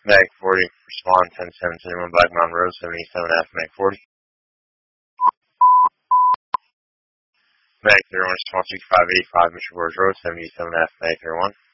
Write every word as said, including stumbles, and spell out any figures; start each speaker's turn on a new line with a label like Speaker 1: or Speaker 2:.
Speaker 1: Mag forty, respond ten seven seven one Black Mountain Road, seventy-seven F, Mag forty. Mag thirty-one, response six five eight five Mission Forge Road, seventy-seven F, Mag thirty-one.